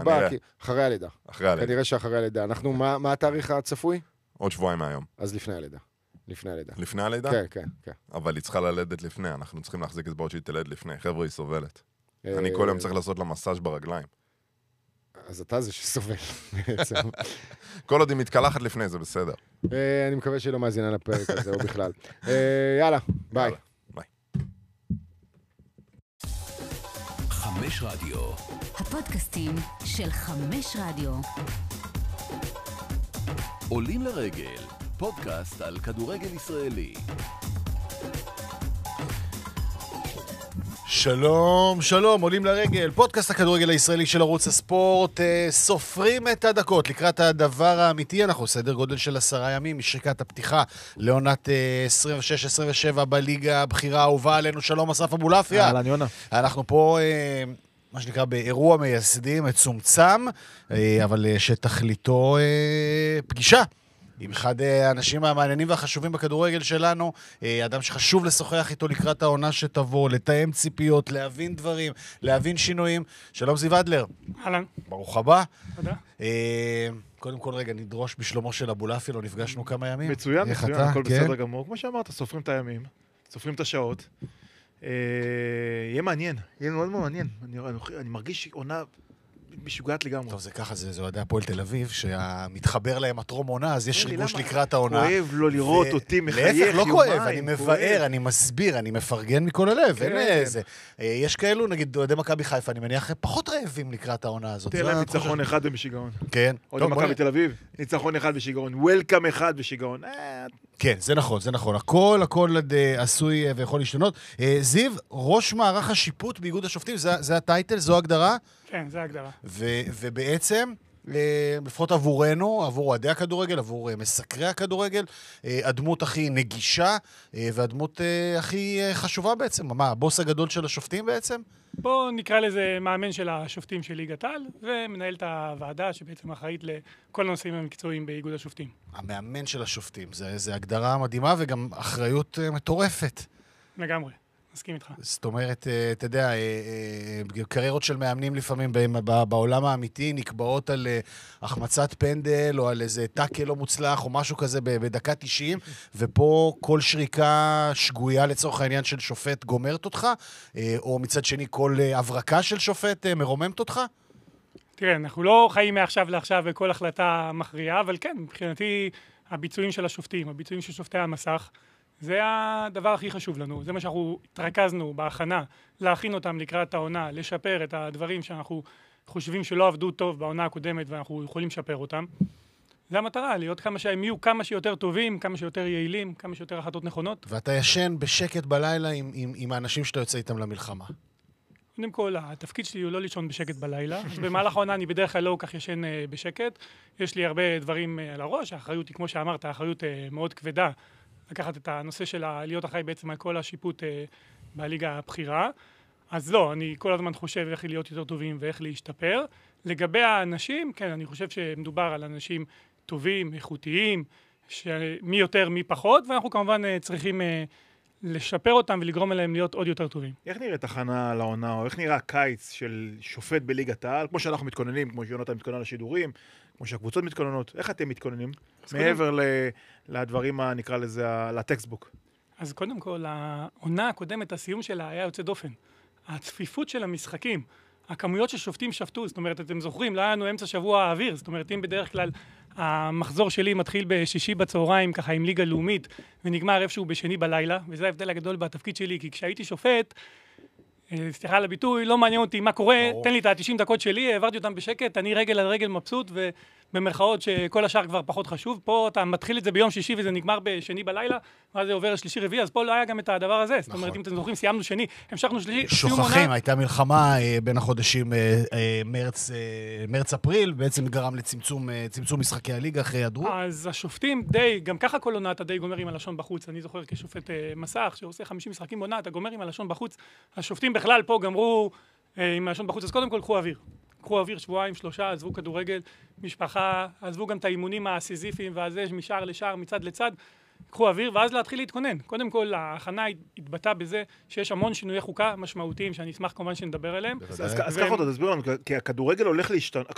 הבא, אחרי הלידה. אחרי הלידה. כנראה שאחרי הלידה. אנחנו, מה התאריך הצפוי? עוד שבועיים מהיום. אז לפני הלידה. לפני הלידה. לפני הלידה? כן, כן, כן. אבל היא צריכה ללדת לפני, אנחנו צריכים להחזיק אצבעות שהיא תלד לפני. חבר'ה, היא סובלת. אני כל יום צריך לעשות לה מסאז' ברגליים. אז אתה זה שסובל, בעצם. כל עוד היא מתקלחת לפני, זה בסדר. אני מקווה שהיא לא מאזינה לפרק הזה, או בכלל. יאללה, ביי. ביי. 5 רדיו. הפודקאסטים של 5 רדיו. עולים לרגל, פודקאסט על כדורגל ישראלי. שלום, שלום, עולים לרגל, פודקאסט הכדורגל הישראלי של ערוץ הספורט, סופרים את הדקות לקראת הדבר האמיתי, אנחנו סדר גודל של 10 ימים, משריקת הפתיחה לעונת 26-27 בליגה הבחירה האהובה עלינו. שלום אסף אבולעפיה. אהלן יונה. אנחנו פה, מה שנקרא, באירוע מייסדים מצומצם, אבל שתכליתו פגישה. עם אחד האנשים המעניינים והחשובים בכדורגל שלנו, אדם שחשוב לשוחח איתו לקראת העונה שתבוא, לתאם ציפיות, להבין דברים, להבין שינויים. שלום זיו אדלר. אהלן. ברוך הבא. תודה. קודם כל רגע נדרוש בשלומו של אבולעפיה, לא נפגשנו כמה ימים. מצוין, איך מצוין, אתה? הכל כן? בסדר גמור. כמו שאמרת, סופרים את הימים, סופרים את השעות. יהיה מעניין, יהיה מאוד מאוד מעניין. אני מרגיש עונה משוגעת לגמרי. טוב, זה ככה, זה אוהדי הפועל תל אביב, שהמתחבר להם הטרום עונה, אז יש ריגוש לקראת העונה. כואב לא לראות אותי מחייך להפך, לא יומיים. כואב, אני מבאר, אני מסביר, אני מפרגן מכל הלב. אין איזה. יש כאלו, נגיד, אוהדי מכבי חיפה, אני מניח, פחות רעבים לקראת העונה הזאת. תראה להם ניצחון אחד בשיגעון. כן. אוהדי מכבי תל אביב, ניצחון אחד בשיגעון. וולקאם אחד בשיגעון. כן, זה נכון, זה נכון. הכל עשוי ויכול להשתנות. זיו, ראש מערך השיפוט באיגוד השופטים, זה הטייטל, זו הגדרה? כן, זה ההגדרה. ובעצם, לפחות עבורנו, עבור אוהדי הכדורגל, עבור מסקרי הכדורגל, הדמות הכי נגישה, והדמות הכי חשובה בעצם. מה, הבוס הגדול של השופטים בעצם? בואו נקרא לזה מאמן של השופטים של ליגת העל, ומנהל את הוועדה שבעצם אחראית לכל הנושאים המקצועיים באיגוד השופטים. המאמן של השופטים, זה הגדרה מדהימה וגם אחריות מטורפת. לגמרי. מסכים איתך. זאת אומרת, אתה יודע, קריירות של מאמנים לפעמים בעולם האמיתי נקבעות על החמצת פנדל או על איזה טאקל לא מוצלח או משהו כזה בדקה 90, ופה כל שריקה שגויה לצורך העניין של שופט גומרת אותך, או מצד שני כל הברקה של שופט מרוממת אותך? תראה, אנחנו לא חיים מעכשיו לעכשיו וכל החלטה מכריעה, אבל כן, מבחינתי הביצועים של השופטים, הביצועים של שופטי המסך, זה הדבר הכי חשוב לנו, זה מה שאנחנו התרכזנו בהכנה, להכין אותם לקראת העונה, לשפר את הדברים שאנחנו חושבים שלא עבדו טוב בעונה הקודמת ואנחנו יכולים לשפר אותם. זה המטרה, להיות שהם יהיו כמה שיותר טובים, כמה שיותר יעילים, כמה שיותר החלטות נכונות. ואתה ישן בשקט בלילה עם האנשים שאתה יוצא איתם למלחמה. קודם כל, התפקיד שלי הוא לא לישון בשקט בלילה. אז במהלך העונה אני בדרך כלל לא כך ישן בשקט. יש לי הרבה דברים על הראש, האחריות היא, כמו שאמרת, האחריות מאוד כבדה. לקחת את הנושא של להיות אחראי בעצם על כל השיפוט בליגה הבחירה. אז לא, אני כל הזמן חושב איך להיות יותר טובים ואיך להשתפר. לגבי האנשים, כן, אני חושב שמדובר על אנשים טובים, איכותיים, מי יותר, מי פחות, ואנחנו כמובן צריכים לשפר אותם ולגרום אליהם להיות עוד יותר טובים. איך נראית הכנה לעונה, או איך נראה הקיץ של שופט בליגת העל, כמו שאנחנו מתכוננים, כמו שיונתן מתכונן לשידורים, כמו שהקבוצות מתכוננות, איך אתם מתכוננים? מעבר לדברים, נקרא לזה, לטקסטבוק. אז קודם כל, העונה הקודמת, הסיום שלה היה יוצא דופן. הצפיפות של המשחקים, הכמויות ששופטים שפטו, זאת אומרת, אתם זוכרים, לא היה לנו אמצע שבוע האוויר, זאת אומרת, אם בדרך כלל המחזור שלי מתחיל בשישי בצהריים, ככה עם ליגה לאומית, ונגמר איפשהו בשני בלילה, וזה ההבדל הגדול בתפקיד שלי, כי כשהייתי שופט, סליחה על הביטוי, לא מעניין אותי מה קורה, תן לי את ה-90 דקות שלי, העברתי אותם בשקט, אני רגל על רגל מבסוט, ובמרכאות שכל השאר כבר פחות חשוב. פה אתה מתחיל את זה ביום שישי וזה נגמר בשני בלילה, ואז זה עובר לשלישי רביעי, אז פה לא היה גם את הדבר הזה. זאת אומרת, אם אתם זוכרים, סיימנו שני, המשכנו שלישי. שוכחים, הייתה מלחמה בין החודשים מרץ-אפריל, בעצם גרם לצמצום משחקי הליגה אחרי היעדרות. אז השופטים גם ככה כל עונה אתה די גומר עם הלשון בחוץ. אני זוכר כשופט מסך שעושה 50 משחקים בעונה, אתה גומר עם הלשון בחוץ. השופטים בכלל פה גמרו עם הלשון בחוץ, אז קודם כל קחו אוויר שבועיים, 3, עזבו כדורגל, משפחה, עזבו גם את האימונים הסיזיפיים והזה משער לשער, מצד לצד, קחו אוויר ואז להתחיל להתכונן. קודם כל, ההכנה התבטאה בזה שיש המון שינויי חוקה משמעותיים שאני אשמח כמובן שנדבר עליהם. אז ככה אתה תסביר לנו, כי הכדורגל הולך להשתנות,